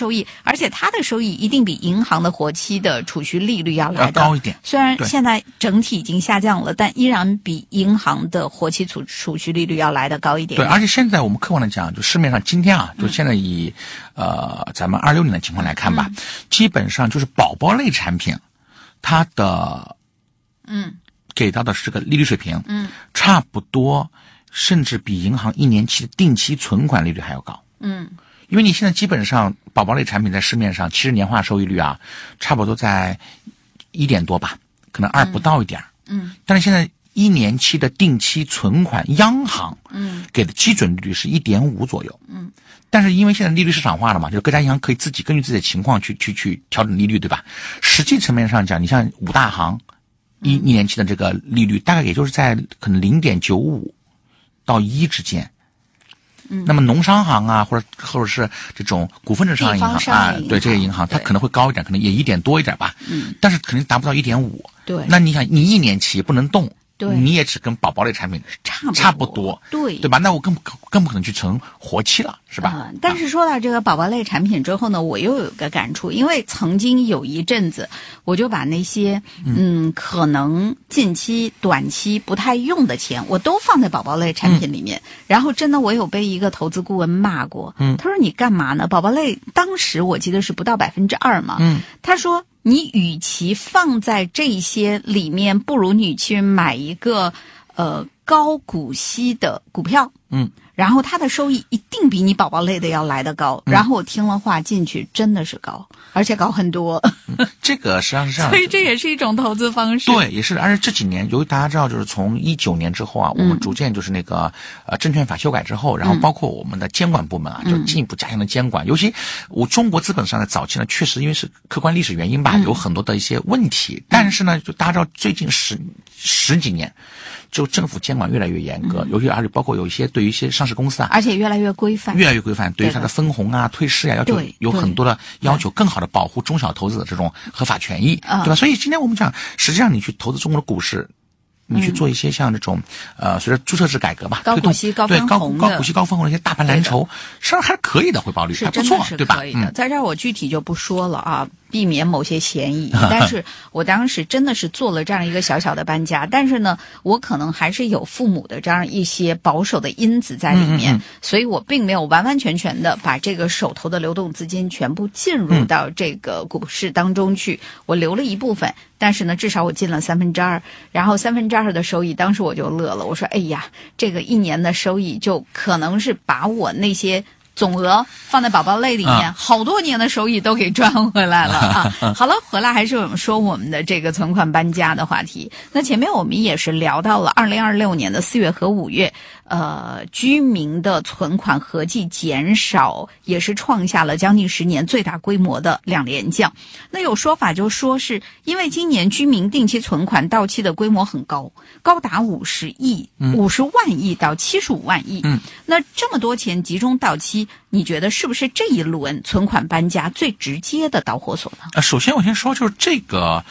收益，而且它的收益一定比银行的活期的储蓄利率要来的高一点。 虽然现在整体已经下降了，但依然比银行的活期储蓄利率要来的高一点。 对，而且现在我们客观的讲，就市面上今天就现在以咱们26年的情况来看吧，基本上就是宝宝类产品，它的给到的是这个利率水平，差不多，甚至比银行1年期的定期存款利率还要高。因为你现在基本上宝宝类产品在市面上，其实年化收益率差不多在1点多吧，可能2不到一点。但是现在1年期的定期存款，央行给的基准利率是1.5左右。但是因为现在利率市场化了嘛，就是各家银行可以自己根据自己的情况去调整利率，对吧？实际层面上讲，你像5大行一年期的这个利率，大概也就是在可能0.95到1之间。那么农商行或者是这种股份制商业银行对这些银行，它可能会高一点，可能也1点多一点吧。但是肯定达不到1.5。 对。 那你想，你1年期不能动。 对， 你也只跟宝宝类产品差不多， 对吧？那我更不可能去存活期了，是吧？ 但是说到这个宝宝类产品之后呢，我又有个感触，因为曾经有一阵子，我就把那些可能近期、短期不太用的钱，我都放在宝宝类产品里面。然后真的，我有被一个投资顾问骂过，他说你干嘛呢？宝宝类当时我记得是不到2%嘛，他说。你与其放在这些里面，不如你去买一个高股息的股票，然后它的收益一定比你宝宝类的要来得高。然后我听了话进去，真的是高，而且高很多。 这个实际上是这样， 所以这也是一种投资方式。 对，也是。而且这几年，由于大家知道，就是从19年之后我们逐渐就是那个证券法修改之后，然后包括我们的监管部门就进一步加强了监管。尤其中国资本上的早期呢，确实因为是客观历史原因吧，有很多的一些问题。但是呢，就大家知道最近十几年，就政府监管越来越严格，尤其而且包括有一些对于一些上市公司而且越来越规范， 对于它的分红退市要求有很多的要求，更好的保护中小投资者这种合法权益，对吧？所以今天我们讲，实际上你去投资中国的股市，你去做一些像这种随着注册制改革吧， 高股息高分红高股息高分红的一些大盘蓝筹，实际上还是可以的，回报率还不错，对吧？ 在这儿我具体就不说了避免某些嫌疑。但是我当时真的是做了这样一个小小的搬家，但是呢，我可能还是有父母的这样一些保守的因子在里面，所以我并没有完完全全的把这个手头的流动资金全部进入到这个股市当中去，我留了一部分，但是呢，至少我进了2/3，然后2/3的收益，当时我就乐了，我说，哎呀，这个1年的收益就可能是把我那些总额放在宝宝类里面，好多年的收益都给赚回来了好了，回来还是我们说我们的这个存款搬家的话题。那前面我们也是聊到了2026年的4月和5月，居民的存款合计减少，也是创下了将近10年最大规模的2连降。那有说法就说是因为今年居民定期存款到期的规模很高，高达50万亿到75万亿。那这么多钱集中到期，你觉得是不是这一轮存款搬家最直接的导火索呢？ 首先我先说，就是这个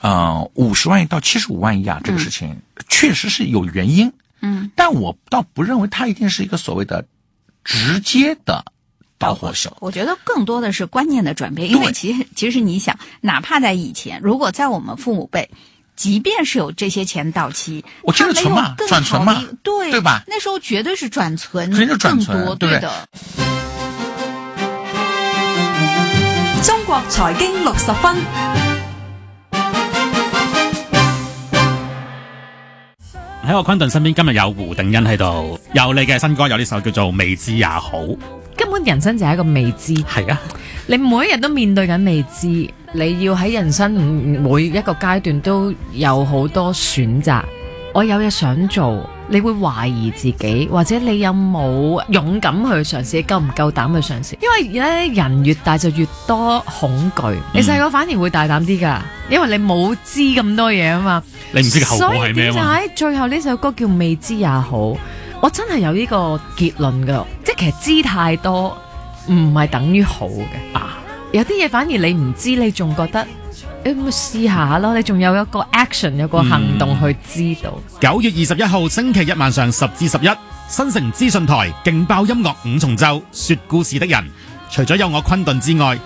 50万亿到75万亿这个事情确实是有原因。但我倒不认为它一定是一个所谓的直接的导火索。 我觉得更多的是观念的转变，因为其实你想，哪怕在以前，如果在我们父母辈，即便是有这些钱到期， 我接着存嘛，转存嘛，对吧？ 那时候绝对是转存， 肯定是转存， 更多，对的。 中國財經60分。 喺我昆頓身邊，今日有胡定欣喺度，有你嘅新歌，有呢首叫做《未知也好》。 根本人生就係一個未知， 係啊！ 你每一日都面對緊未知，你要喺人生每一個階段都有好多選擇。我有嘢想做，你會懷疑自己，或者你有冇勇敢去嘗試，夠唔夠膽去嘗試？因為人越大就越多恐懼，你細個反而會大膽啲㗎，因為你冇知咁多嘢啊嘛， 你唔知個後果係咩啊嘛。 所以點解最後呢首歌叫未知也好？我真係有呢個結論㗎，即係其實知太多唔係等於好嘅有啲嘢反而你唔知，你仲覺得你咪試下咯，你仲有一個 action， 有個行動去知道。 9月21號星期一晚上10至11，新城資訊台勁爆音樂5重奏，說故事的人，除咗有我昆頓之外。